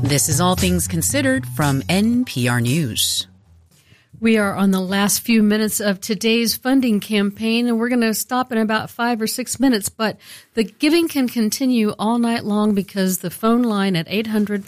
This is All Things Considered from NPR News. We are on the last few minutes of today's funding campaign, and we're going to stop in about 5 or 6 minutes, but the giving can continue all night long because the phone line at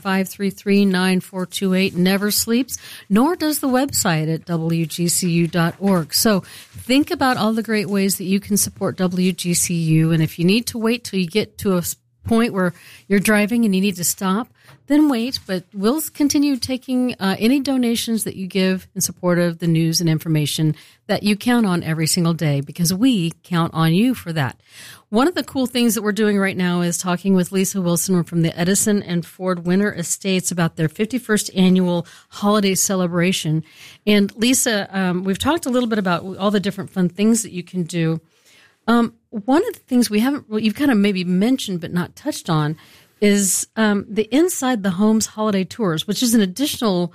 800-533-9428 never sleeps, nor does the website at wgcu.org. So think about all the great ways that you can support WGCU, and if you need to wait till you get to a point where you're driving and you need to stop, then wait, but we'll continue taking any donations that you give in support of the news and information that you count on every single day, because we count on you for that. One of the cool things that we're doing right now is talking with Lisa Wilson from the Edison and Ford Winter Estates about their 51st annual holiday celebration. And Lisa, we've talked a little bit about all the different fun things that you can do. One of the things you've kind of maybe mentioned but not touched on is the Inside the Homes holiday tours, which is an additional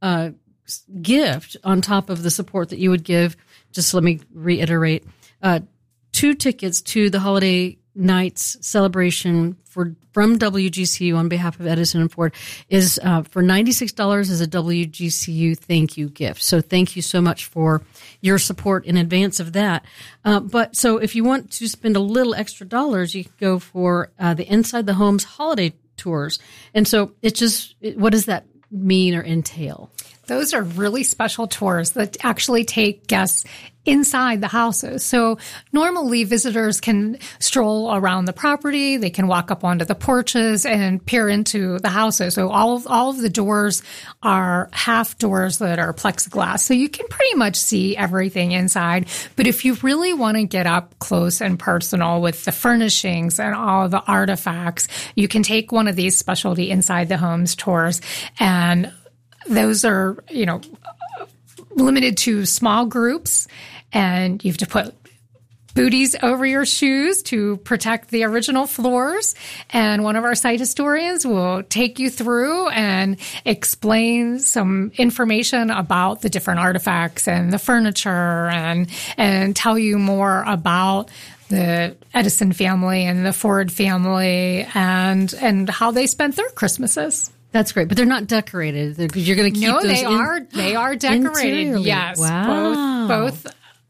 gift on top of the support that you would give. Just let me reiterate, 2 tickets to the holiday nights celebration from WGCU on behalf of Edison and Ford is for $96 as a WGCU thank you gift. So thank you so much for your support in advance of that. But so if you want to spend a little extra dollars, you can go for the Inside the Homes holiday tours. And so what does that mean or entail? Those are really special tours that actually take guests inside the houses. So normally visitors can stroll around the property. They can walk up onto the porches and peer into the houses. So all of the doors are half doors that are plexiglass. So you can pretty much see everything inside. But if you really want to get up close and personal with the furnishings and all the artifacts, you can take one of these specialty Inside the Homes tours. And those are, limited to small groups, and you have to put booties over your shoes to protect the original floors. And one of our site historians will take you through and explain some information about the different artifacts and the furniture and tell you more about the Edison family and the Ford family and how they spent their Christmases. That's great, but they're not decorated. You're going to keep those. No, they are decorated. Interiorly. Yes, wow. Both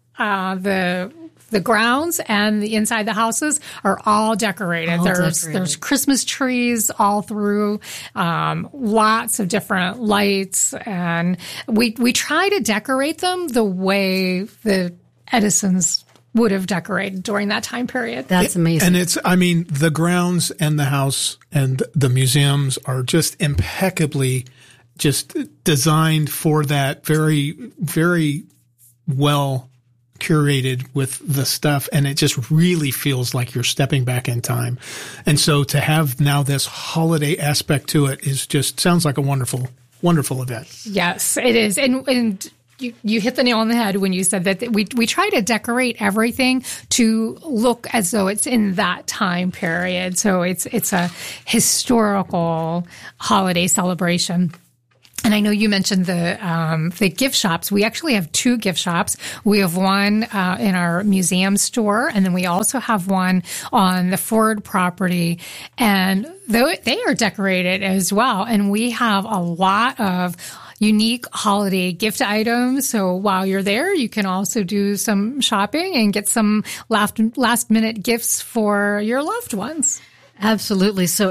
the grounds and the inside the houses are all decorated. There's Christmas trees all through, lots of different lights, and we try to decorate them the way the Edisons would have decorated during that time period. That's amazing. And the grounds and the house and the museums are just impeccably just designed for that, very, very well curated with the stuff. And it just really feels like you're stepping back in time. And so to have now this holiday aspect to it sounds like a wonderful, wonderful event. Yes, it is. And you hit the nail on the head when you said that we try to decorate everything to look as though it's in that time period. So it's a historical holiday celebration. And I know you mentioned the gift shops. We actually have 2 gift shops. We have one in our museum store, and then we also have one on the Ford property. And they are decorated as well. And we have a lot of unique holiday gift items. So while you're there, you can also do some shopping and get some last minute gifts for your loved ones. Absolutely. So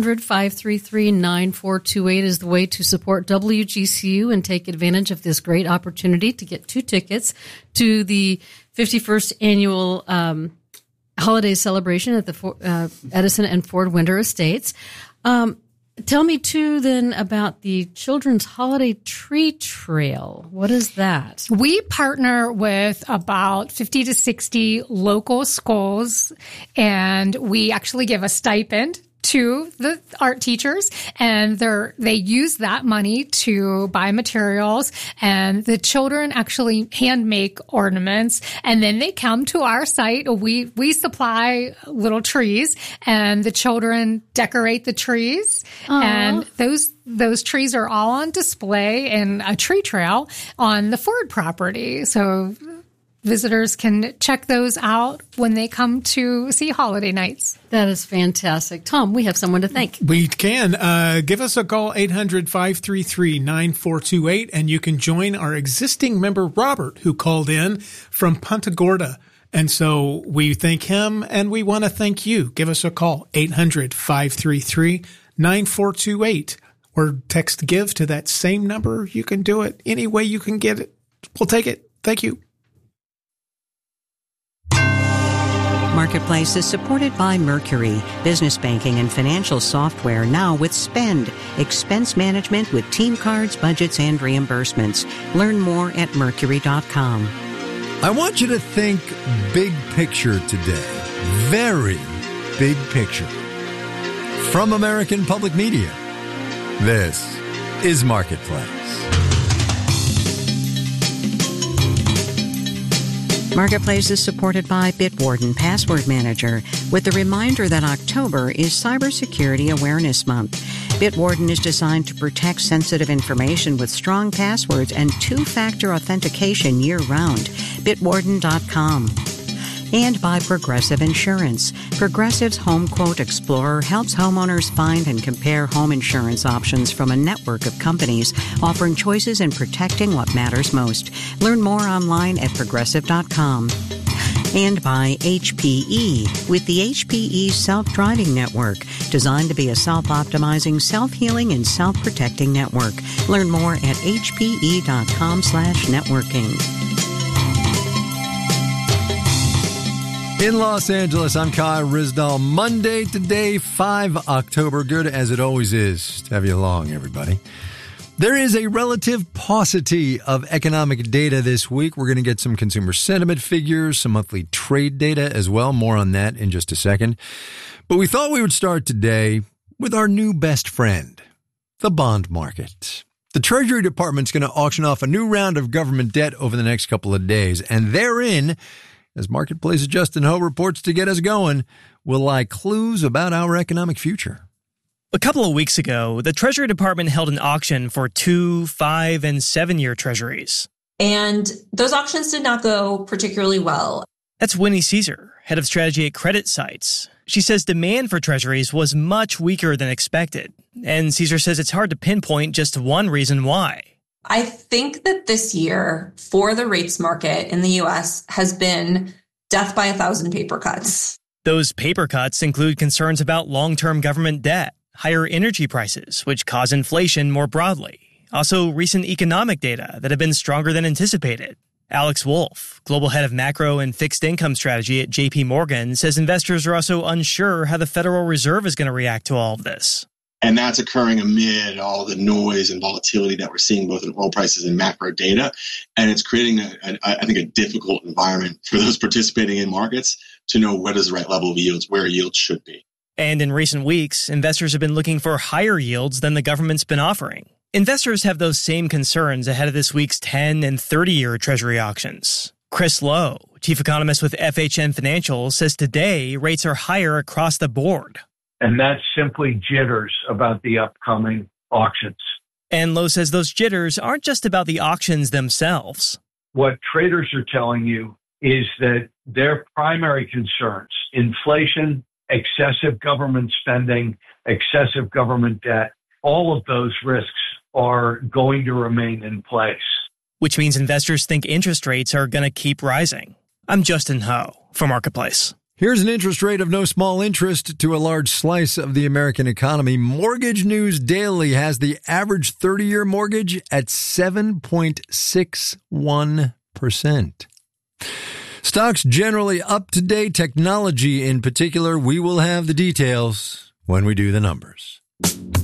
800-533-9428 is the way to support WGCU and take advantage of this great opportunity to get 2 tickets to the 51st annual holiday celebration at the Edison and Ford Winter Estates. Tell me, too, then, about the Children's Holiday Tree Trail. What is that? We partner with about 50 to 60 local schools, and we actually give a stipend to the art teachers, and they use that money to buy materials, and the children actually hand make ornaments, and then they come to our site. We supply little trees, and the children decorate the trees. Aww. And those trees are all on display in a tree trail on the Ford property. So visitors can check those out when they come to see Holiday Nights. That is fantastic. Tom, we have someone to thank. We can. Give us a call, 800-533-9428, and you can join our existing member, Robert, who called in from Punta Gorda. And so we thank him, and we want to thank you. Give us a call, 800-533-9428, or text GIVE to that same number. You can do it any way you can get it. We'll take it. Thank you. Marketplace is supported by Mercury, business banking and financial software, now with Spend, expense management with team cards, budgets, and reimbursements. Learn more at Mercury.com. I want you to think big picture today. Very big picture. From American Public Media, this is Marketplace. Marketplace is supported by Bitwarden Password Manager, with the reminder that October is Cybersecurity Awareness Month. Bitwarden is designed to protect sensitive information with strong passwords and two-factor authentication year-round. Bitwarden.com. And by Progressive Insurance. Progressive's Home Quote Explorer helps homeowners find and compare home insurance options from a network of companies, offering choices and protecting what matters most. Learn more online at Progressive.com. And by HPE, with the HPE Self-Driving Network, designed to be a self-optimizing, self-healing, and self-protecting network. Learn more at hpe.com/networking. In Los Angeles, I'm Kai Ryssdal. Monday today, 5 October. Good as it always is to have you along, everybody. There is a relative paucity of economic data this week. We're going to get some consumer sentiment figures, some monthly trade data as well. More on that in just a second. But we thought we would start today with our new best friend, the bond market. The Treasury Department's going to auction off a new round of government debt over the next couple of days, and therein, as Marketplace's Justin Ho reports to get us going, will lie clues about our economic future. A couple of weeks ago, the Treasury Department held an auction for 2, 5, and 7-year treasuries. And those auctions did not go particularly well. That's Winnie Caesar, head of strategy at CreditSights. She says demand for treasuries was much weaker than expected. And Caesar says it's hard to pinpoint just one reason why. I think that this year for the rates market in the U.S. has been death by 1,000 paper cuts. Those paper cuts include concerns about long-term government debt, higher energy prices, which cause inflation more broadly. Also, recent economic data that have been stronger than anticipated. Alex Wolf, global head of macro and fixed income strategy at JP Morgan, says investors are also unsure how the Federal Reserve is going to react to all of this. And that's occurring amid all the noise and volatility that we're seeing both in oil prices and macro data. And it's creating, I think, a difficult environment for those participating in markets to know what is the right level of yields, where yields should be. And in recent weeks, investors have been looking for higher yields than the government's been offering. Investors have those same concerns ahead of this week's 10 and 30-year Treasury auctions. Chris Lowe, chief economist with FHN Financial, says today rates are higher across the board. And that's simply jitters about the upcoming auctions. And Lowe says those jitters aren't just about the auctions themselves. What traders are telling you is that their primary concerns, inflation, excessive government spending, excessive government debt, all of those risks are going to remain in place. Which means investors think interest rates are going to keep rising. I'm Justin Ho for Marketplace. Here's an interest rate of no small interest to a large slice of the American economy. Mortgage News Daily has the average 30-year mortgage at 7.61%. Stocks generally up to date, technology in particular. We will have the details when we do the numbers.